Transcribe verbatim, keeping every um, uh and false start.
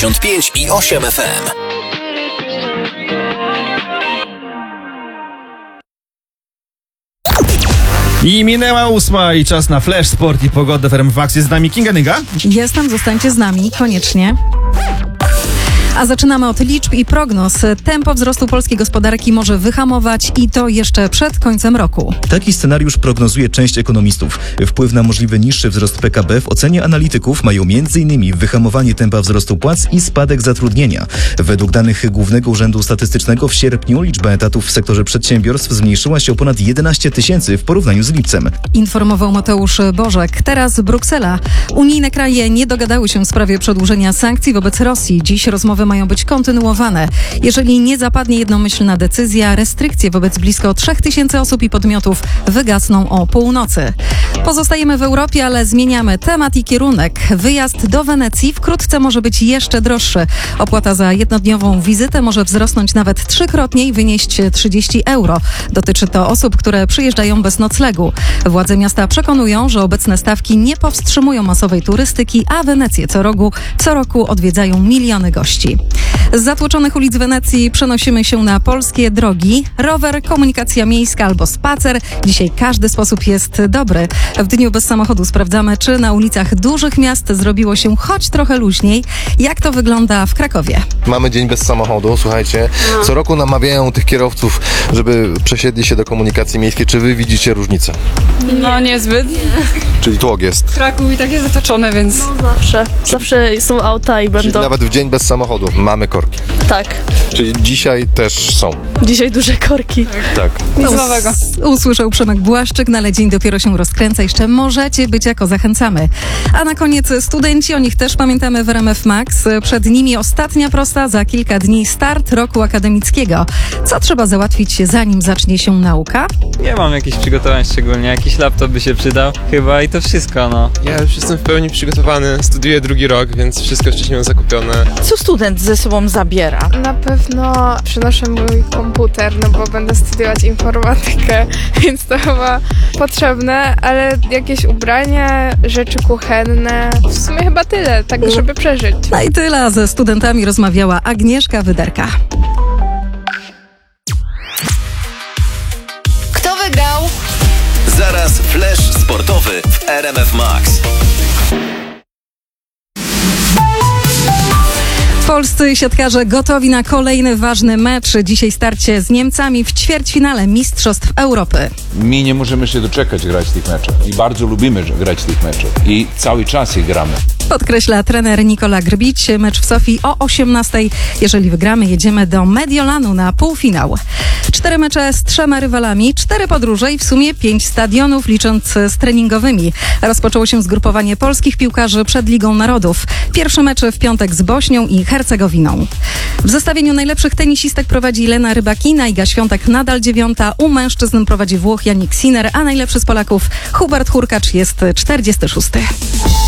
dziewięćdziesiąt pięć i osiem F M. I minęła ósma i czas na Flash, Sport i Pogodę w R M F Max. Jest z nami Kinga Nyga. Jestem, zostańcie z nami, koniecznie. A zaczynamy od liczb i prognoz. Tempo wzrostu polskiej gospodarki może wyhamować i to jeszcze przed końcem roku. Taki scenariusz prognozuje część ekonomistów. Wpływ na możliwy niższy wzrost P K B w ocenie analityków mają między innymi wyhamowanie tempa wzrostu płac i spadek zatrudnienia. Według danych Głównego Urzędu Statystycznego w sierpniu liczba etatów w sektorze przedsiębiorstw zmniejszyła się o ponad jedenaście tysięcy w porównaniu z lipcem. Informował Mateusz Bożek. Teraz Bruksela. Unijne kraje nie dogadały się w sprawie przedłużenia sankcji wobec Rosji. Dziś rozmowy mają być kontynuowane. Jeżeli nie zapadnie jednomyślna decyzja, restrykcje wobec blisko trzech tysięcy osób i podmiotów wygasną o północy. Pozostajemy w Europie, ale zmieniamy temat i kierunek. Wyjazd do Wenecji wkrótce może być jeszcze droższy. Opłata za jednodniową wizytę może wzrosnąć nawet trzykrotnie i wynieść trzydzieści euro. Dotyczy to osób, które przyjeżdżają bez noclegu. Władze miasta przekonują, że obecne stawki nie powstrzymują masowej turystyki, a Wenecję co roku, co roku odwiedzają miliony gości. Z zatłoczonych ulic Wenecji przenosimy się na polskie drogi. Rower, komunikacja miejska albo spacer. Dzisiaj każdy sposób jest dobry. W dniu bez samochodu sprawdzamy, czy na ulicach dużych miast zrobiło się choć trochę luźniej. Jak to wygląda w Krakowie? Mamy dzień bez samochodu, słuchajcie. Co roku namawiają tych kierowców, żeby przesiedli się do komunikacji miejskiej. Czy wy widzicie różnicę? No niezbyt. Czyli tłok jest. Kraków i tak jest zatoczony, więc... No zawsze. Zawsze są auta i Czyli będą. nawet w dzień bez samochodu mamy korki. Tak. Czyli dzisiaj też są. Dzisiaj duże korki. Tak. Nic nowego. Usłyszał Przemek Błaszczyk, no ale dzień dopiero się rozkręca. Jeszcze możecie być jako zachęcamy. A na koniec studenci, o nich też pamiętamy w R M F Max. Przed nimi ostatnia prosta, za kilka dni start roku akademickiego. Co trzeba załatwić, zanim zacznie się nauka? Nie mam jakichś przygotowań szczególnie, jakiś laptop by się przydał chyba i to wszystko, no. Ja już jestem w pełni przygotowany, studiuję drugi rok, więc wszystko wcześniej mam zakupione. Co student ze sobą zabiera? Na pewno przynoszę mój komputer, no bo będę studiować informatykę, więc to chyba potrzebne, ale jakieś ubrania, rzeczy kuchenne, w sumie chyba tyle, tak żeby przeżyć. No i tyle, a ze studentami rozmawiała Agnieszka Wyderka. Kto wygrał? Zaraz Flash sportowy w R M F Max. Polscy siatkarze gotowi na kolejny ważny mecz. Dzisiaj starcie z Niemcami w ćwierćfinale Mistrzostw Europy. My nie możemy się doczekać grać tych meczów i bardzo lubimy grać tych meczów i cały czas ich gramy. Podkreśla trener Nikola Grbić. Mecz w Sofii o osiemnastej. Jeżeli wygramy, jedziemy do Mediolanu na półfinał. Cztery mecze z trzema rywalami, cztery podróże i w sumie pięć stadionów, licząc z treningowymi. Rozpoczęło się zgrupowanie polskich piłkarzy przed Ligą Narodów. Pierwszy mecz w piątek z Bośnią i Hercegowiną. W zestawieniu najlepszych tenisistek prowadzi Lena Rybakina, Iga Świątek nadal dziewiąta. U mężczyzn prowadzi Włoch Jannik Sinner, a najlepszy z Polaków Hubert Hurkacz jest czterdziesty szósty.